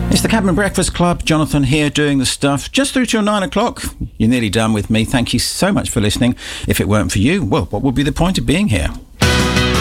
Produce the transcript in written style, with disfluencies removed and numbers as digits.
It's the Cabin Breakfast Club. Jonathan here doing the stuff just through till 9 o'clock. You're nearly done with me. Thank you so much for listening. If it weren't for you, well, what would be the point of being here?